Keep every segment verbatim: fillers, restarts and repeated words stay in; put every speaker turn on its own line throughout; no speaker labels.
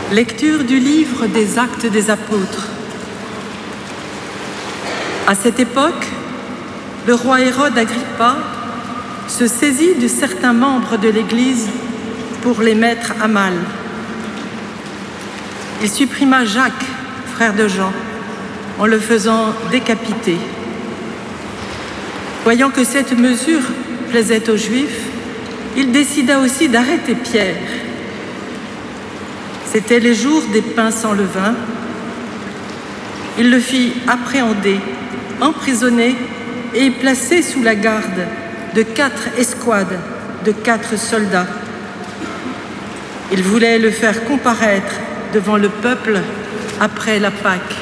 Lecture du livre des Actes des Apôtres. À cette époque, le roi Hérode Agrippa se saisit de certains membres de l'Église pour les mettre à mal. Il supprima Jacques, frère de Jean, en le faisant décapiter. Voyant que cette mesure plaisait aux Juifs, il décida aussi d'arrêter Pierre. C'étaient les jours des pains sans levain. Il le fit appréhender, emprisonner et placé sous la garde de quatre escouades de quatre soldats. Il voulait le faire comparaître devant le peuple après la Pâque.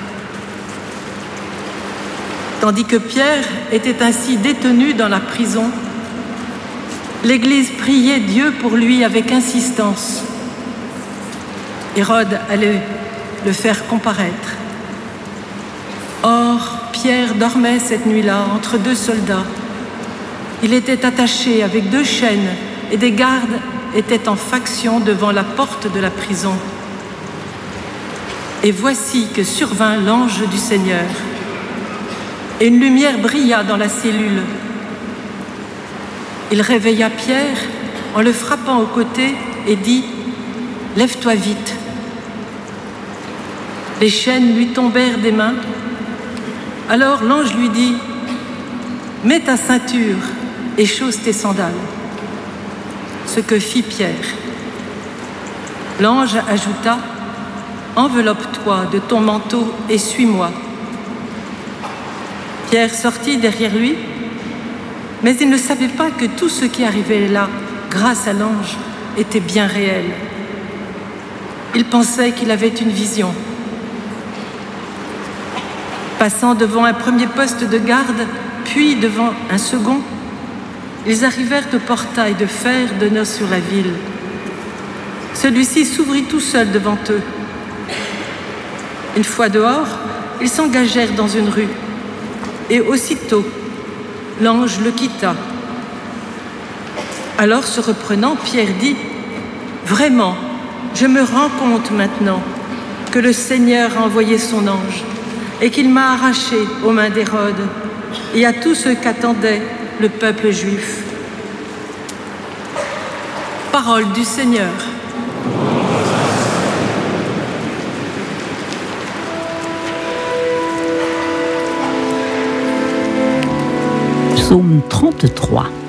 Tandis que Pierre était ainsi détenu dans la prison, l'Église priait Dieu pour lui avec insistance. Hérode allait le faire comparaître. Or, Pierre dormait cette nuit-là entre deux soldats. Il était attaché avec deux chaînes et des gardes étaient en faction devant la porte de la prison. Et voici que survint l'ange du Seigneur. Et une lumière brilla dans la cellule. Il réveilla Pierre en le frappant au côté et dit « Lève-toi vite !» Les chaînes lui tombèrent des mains. Alors l'ange lui dit « Mets ta ceinture et chausse tes sandales. » Ce que fit Pierre. L'ange ajouta « Enveloppe-toi de ton manteau et suis-moi. » Pierre sortit derrière lui, mais il ne savait pas que tout ce qui arrivait là, grâce à l'ange, était bien réel. Il pensait qu'il avait une vision. Passant devant un premier poste de garde, puis devant un second, ils arrivèrent au portail de fer donnant sur la ville. Celui-ci s'ouvrit tout seul devant eux. Une fois dehors, ils s'engagèrent dans une rue. Et aussitôt, l'ange le quitta. Alors, se reprenant, Pierre dit « Vraiment, je me rends compte maintenant que le Seigneur a envoyé son ange et qu'il m'a arraché aux mains d'Hérode et à tous ceux qu'attendait le peuple juif. » Parole du Seigneur.
Psaume trente-trois.